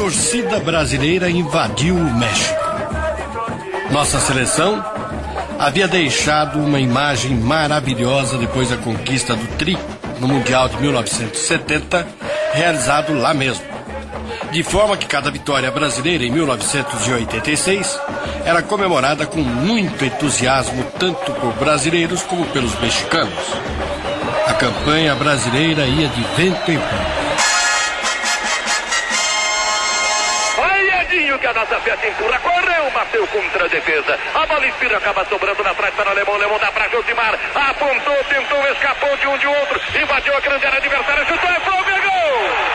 torcida brasileira invadiu o México. Nossa seleção havia deixado uma imagem maravilhosa depois da conquista do Tri no Mundial de 1970, realizado lá mesmo. De forma que cada vitória brasileira em 1986 era comemorada com muito entusiasmo tanto por brasileiros como pelos mexicanos. A campanha brasileira ia de vento em popa. Que a nossa festa empurra, correu, bateu contra a defesa, a bola inspira, acaba sobrando na frente para o Alemão, Alemão dá para Josimar, apontou, tentou, escapou de um de outro, invadiu a grande área adversária, chutou, é Flamengo!